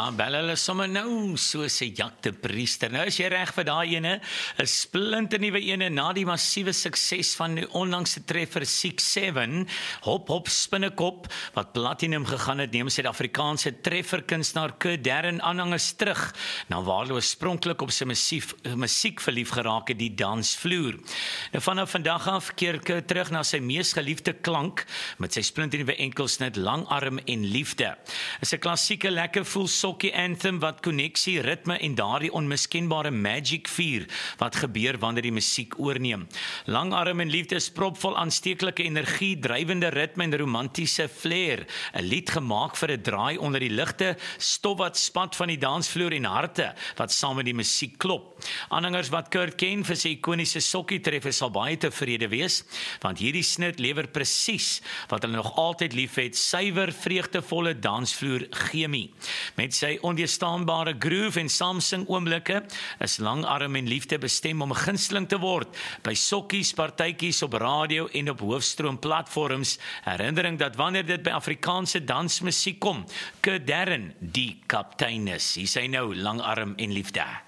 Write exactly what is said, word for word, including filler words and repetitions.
Ja, bel hulle sommer nou, soos 'n jakte priester. Nou is jy reg vir daai ene, 'n splinternuwe ene na die massiewe sukses van die onlangse treffer Six Seven, Hop Hop Spinnekop, wat platinum gegaan het, neem Suid-Afrikaanse trefferkunstenaar Kurt Darren aanhangers terug, na waar hulle oorspronklik op sy musiek, musiek verlief geraak het, die dansvloer. Nou vanaf vandag af keer Kurt terug na sy mees geliefde klank, met sy splinternuwe enkelsnit Langarm en Liefde. Is 'n klassieke lekker voel sokkie anthem wat konneksie, ritme en daardie onmiskenbare magic vier wat gebeur wanneer die musiek oorneem. Langarm en Liefde is propvol aansteeklike energie, drywende ritme en romantiese flair. 'n Lied gemaak vir 'n draai onder die ligte, stof wat spat van die dansvloer en harte wat saam met die musiek klop. Aanhangers wat Kurt ken vir sy ikoniese sokkie treffer sal baie tevrede wees, want hierdie snit lewer presies wat hulle nog altyd liefhet, suiwer, vreugdevolle dansvloer chemie. Met sy onweerstaanbare groove en saamsing oomblikke is Langarm en Liefde bestem om 'n gunsteling te word by sokkies, partytjies op radio en op hoofstroom platforms. Herinnering dat wanneer dit by Afrikaanse dansmusiek kom, Kurt Darren die kaptein is. Hier sy nou, Langarm en Liefde.